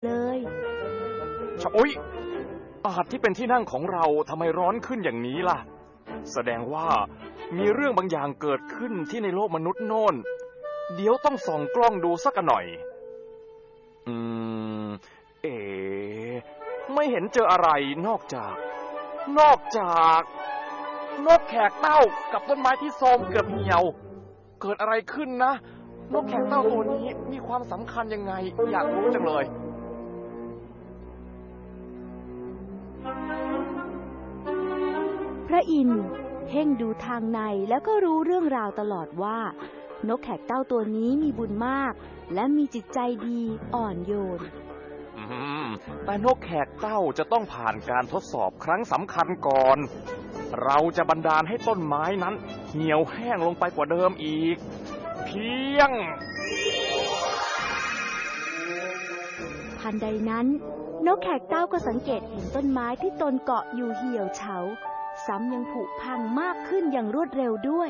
เลยโอ๊ยอาจที่เป็นที่นั่งของเราทำไมร้อนขึ้นอย่างนี้ล่ะแสดงว่ามีเรื่องบางอย่างเกิดขึ้นที่ในโลกมนุษย์โน่นเดี๋ยวต้องส่องกล้องดูสักหน่อยเอ๋ไม่เห็นเจออะไรนอกจากนกแขกเต้ากับต้นไม้ที่โทรมเกือบเหี่ยวเกิดอะไรขึ้นนะนกแขกเต้าตัวนี้มีความสำคัญยังไงอยากรู้จังเลยพระอินทร์เพ่งดูทางในแล้วก็รู้เรื่องราวตลอดว่านกแขกเต้าตัวนี้มีบุญมากและมีจิตใจดีอ่อนโยนแต่นกแขกเต้าจะต้องผ่านการทดสอบครั้งสำคัญก่อนเราจะบันดาลให้ต้นไม้นั้นเหี่ยวแห้งลงไปกว่าเดิมอีกเพียงทันใดนั้นนกแขกเต้าก็สังเกตเห็นต้นไม้ที่ตนเกาะอยู่เหี่ยวเฉาซ้ำยังผุพังมากขึ้นอย่างรวดเร็วด้วย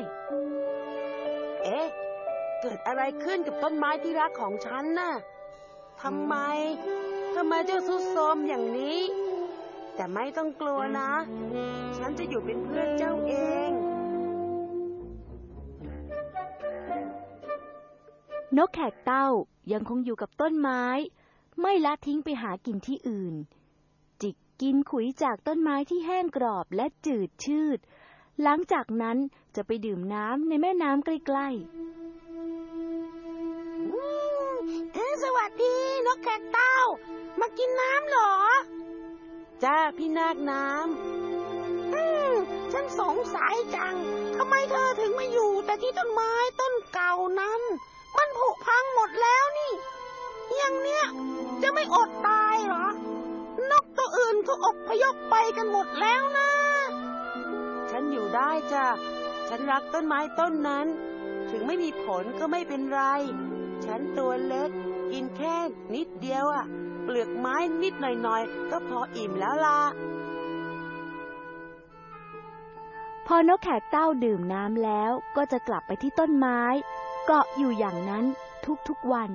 เกิดอะไรขึ้นกับต้นไม้ที่รักของฉันน่ะทำไมเจ้าทรุดโทรมอย่างนี้แต่ไม่ต้องกลัวนะฉันจะอยู่เป็นเพื่อนเจ้าเองนกแขกเต้ายังคงอยู่กับต้นไม้ไม่ละทิ้งไปหากินที่อื่นจิกกินขุยจากต้นไม้ที่แห้งกรอบและจืดชืดหลังจากนั้นจะไปดื่มน้ำในแม่น้ำใกล้ๆสวัสดีนกแขกเต้ามากินน้ำเหรอจ้าพี่นาคน้ำฉันสงสัยจังทำไมเธอถึงมาอยู่แต่ที่ต้นไม้ต้นเก่านั้นมันผุพังหมดแล้วนี่อย่างเนี้ยจะไม่อดตายเหรอนกตัวอื่นก็อพยพไปกันหมดแล้วนะฉันอยู่ได้จ้ะฉันรักต้นไม้ต้นนั้นถึงไม่มีผลก็ไม่เป็นไรฉันตัวเล็กกินแค่นิดเดียวเปลือกไม้นิดหน่อยๆก็พออิ่มแล้วล่ะพอนกแขกเต้าดื่มน้ำแล้วก็จะกลับไปที่ต้นไม้เกาะอยู่อย่างนั้นทุกๆวัน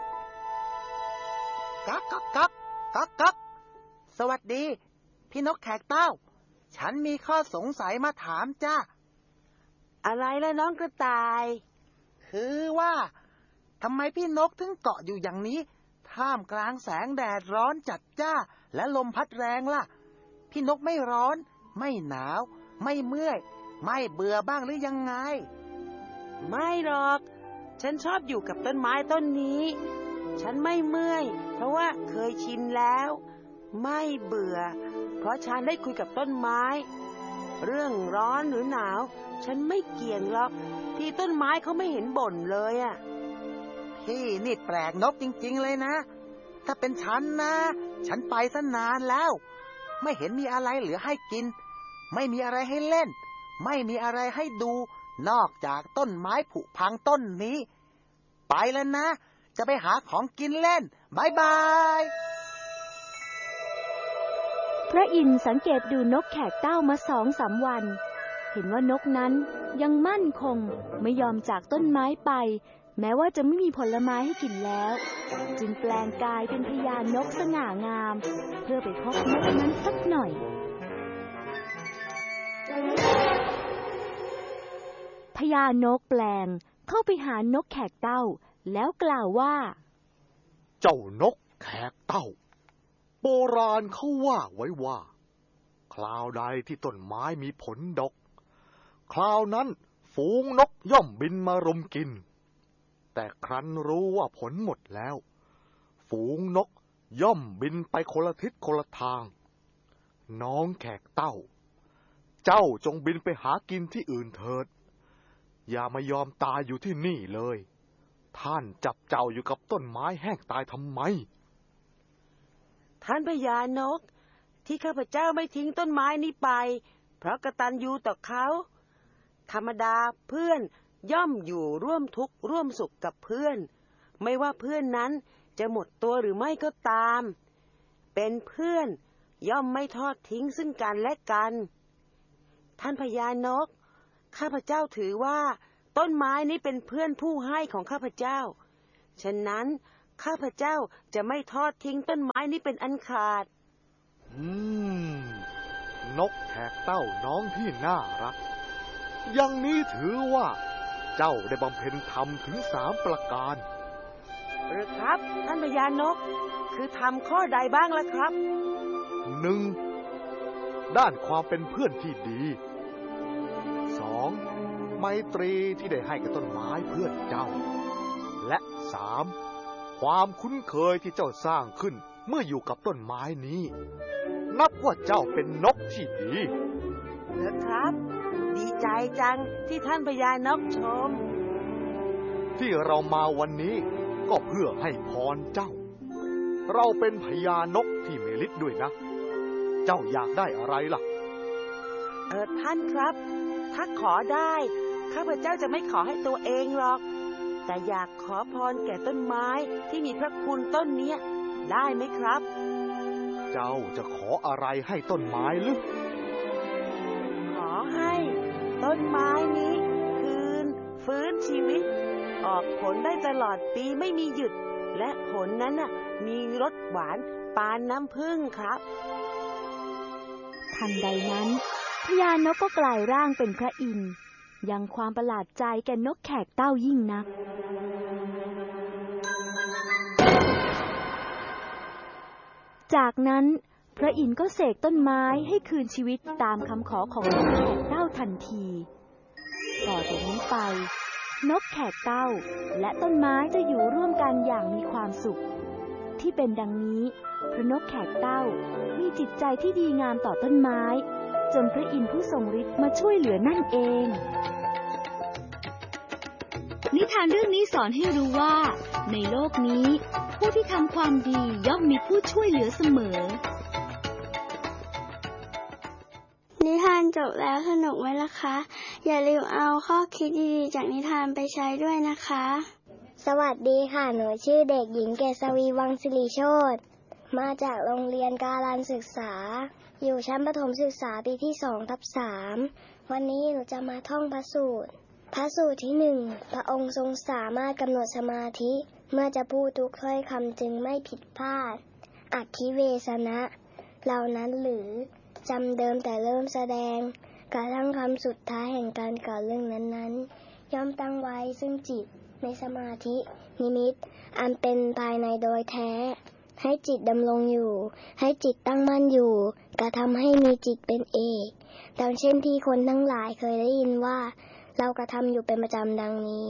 ก๊อกก๊อกก๊อกก๊อกก๊อกสวัสดีพี่นกแขกเต้าฉันมีข้อสงสัยมาถามจ้าอะไรล่ะน้องกระต่ายคือว่าทำไมพี่นกถึงเกาะอยู่อย่างนี้ท่ามกลางแสงแดดร้อนจัดจ้าและลมพัดแรงล่ะพี่นกไม่ร้อนไม่หนาวไม่เมื่อยไม่เบื่อบ้างหรือยังไงไม่หรอกฉันชอบอยู่กับต้นไม้ต้นนี้ฉันไม่เมื่อยเพราะว่าเคยชินแล้วไม่เบื่อเพราะฉันได้คุยกับต้นไม้เรื่องร้อนหรือหนาวฉันไม่เกี่ยงหรอกที่ต้นไม้เขาไม่เห็นบ่นเลยพี่นี่แปลกนกจริงๆเลยนะถ้าเป็นฉันนะฉันไปซะนานแล้วไม่เห็นมีอะไรเหลือให้กินไม่มีอะไรให้เล่นไม่มีอะไรให้ดูนอกจากต้นไม้ผุพังต้นนี้ไปแล้วนะจะไปหาของกินเล่นบายบายพระอินทร์สังเกตดูนกแขกเต้ามา2-3 วันเห็นว่านกนั้นยังมั่นคงไม่ยอมจากต้นไม้ไปแม้ว่าจะไม่มีผลไม้ให้กินแล้วจึงแปลงกายเป็นพญานกสง่างามเพื่อไปพบนกนั้นสักหน่อยพญานกแปลงเข้าไปหานกแขกเต้าแล้วกล่าวว่าเจ้านกแขกเต้าโบราณเขาว่าไว้ว่าคราวใดที่ต้นไม้มีผลดกคราวนั้นฝูงนกย่อมบินมารุมกินแต่ครั้นรู้ว่าผลหมดแล้วฝูงนกย่อมบินไปคนละทิศคนละทางน้องแขกเต้าเจ้าจงบินไปหากินที่อื่นเถิดอย่ามายอมตายอยู่ที่นี่เลยท่านจับเจ้าอยู่กับต้นไม้แห้งตายทำไมท่านพญานกที่ข้าพเจ้าไม่ทิ้งต้นไม้นี้ไปเพราะกตัญญูต่อเขาธรรมดาเพื่อนย่อมอยู่ร่วมทุกข์ร่วมสุขกับเพื่อนไม่ว่าเพื่อนนั้นจะหมดตัวหรือไม่ก็ตามเป็นเพื่อนย่อมไม่ทอดทิ้งซึ่งกันและกันท่านพญานกข้าพเจ้าถือว่าต้นไม้นี้เป็นเพื่อนผู้ให้ของข้าพเจ้าฉะนั้นข้าพเจ้าจะไม่ทอดทิ้งต้นไม้นี้เป็นอันขาดนกแขกเต้าน้องที่น่ารักอย่างนี้ถือว่าเจ้าได้บำเพ็ญธรรมถึง3 ประการหรือครับท่านพญานกคือทำข้อใดบ้างล่ะครับ 1. ด้านความเป็นเพื่อนที่ดี 2. ไมตรีที่ได้ให้กับต้นไม้เพื่อนเจ้าและ 3. ความคุ้นเคยที่เจ้าสร้างขึ้นเมื่ออยู่กับต้นไม้นี้นับว่าเจ้าเป็นนกที่ดีเหรอครับดีใจจังที่ท่านพญานกชมที่เรามาวันนี้ก็เพื่อให้พรเจ้าเราเป็นพญานกที่มีฤทธิ์ด้วยนะเจ้าอยากได้อะไรล่ะท่านครับถ้าขอได้ข้าพเจ้าจะไม่ขอให้ตัวเองหรอกแต่อยากขอพรแก่ต้นไม้ที่มีพระคุณต้นนี้ได้ไหมครับเจ้าจะขออะไรให้ต้นไม้หรือขอให้ต้นไม้นี้ฟื้นชีวิตออกผลได้ตลอดปีไม่มีหยุดและผลนั้นมีรสหวานปานน้ำผึ้งครับทันใดนั้นพญานกก็กลายร่างเป็นพระอินทร์ยังความประหลาดใจแก่นกแขกเต้ายิ่งนักจากนั้นพระอินทร์ก็เสกต้นไม้ให้คืนชีวิตตามคำขอของนกแขกเต้าทันทีต่อจากนี้ไปนกแขกเต้าและต้นไม้จะอยู่ร่วมกันอย่างมีความสุขที่เป็นดังนี้เพราะนกแขกเต้ามีจิตใจที่ดีงามต่อต้นไม้จนพระอินทร์ผู้ทรงฤทธิ์มาช่วยเหลือนั่นเองนิทานเรื่องนี้สอนให้รู้ว่าในโลกนี้ผู้ที่ทำความดีย่อมมีผู้ช่วยเหลือเสมอนิทานจบแล้วสนุกไหมล่ะคะอย่าลืมเอาข้อคิดดีๆจากนิทานไปใช้ด้วยนะคะสวัสดีค่ะหนูชื่อเด็กหญิงเกษวีวังศิริโชติมาจากโรงเรียนการันศึกษาอยู่ชั้นประถมศึกษาปีที่ 2/3 วันนี้หนูจะมาท่องพระสูตรที่ 1พระองค์ทรงสามารถกำหนดสมาธิเมื่อจะพูดทุกถ้อยคำจึงไม่ผิดพลาดอธิเวสนะเหล่านั้นหรือจำเดิมแต่เริ่มแสดงกระทั่งคำสุดท้ายแห่งการกล่าวเรื่องนั้นๆย่อมตั้งไว้ซึ่งจิตในสมาธินิมิตอันเป็นภายในโดยแท้ให้จิตดำรงอยู่ให้จิตตั้งมั่นอยู่กระทำให้มีจิตเป็นเอกดังเช่นที่คนทั้งหลายเคยได้ยินว่าเรากระทำอยู่เป็นประจำดังนี้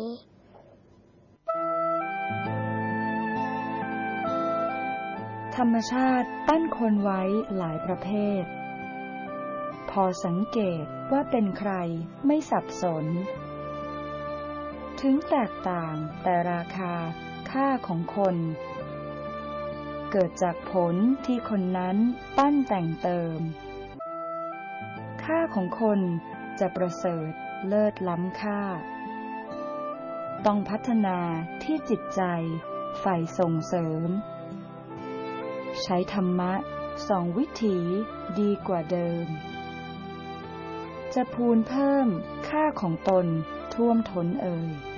ธรรมชาติปั้นคนไว้หลายประเภทพอสังเกตว่าเป็นใครไม่สับสนถึงแตกต่างแต่ราคาค่าของคนเกิดจากผลที่คนนั้นปั้นแต่งเติมค่าของคนจะประเสริฐเลิศล้ำค่าต้องพัฒนาที่จิตใจใฝ่ส่งเสริมใช้ธรรมะ2 วิถีดีกว่าเดิมจะพูนเพิ่มค่าของตนท่วมท้นเอ่ย